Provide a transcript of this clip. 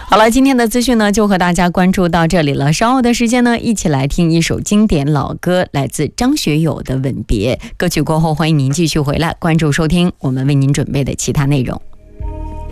好了，今天的资讯呢就和大家关注到这里了。稍后的时间呢，一起来听一首经典老歌，来自张学友的《吻别》。歌曲过后，欢迎您继续回来关注收听我们为您准备的其他内容。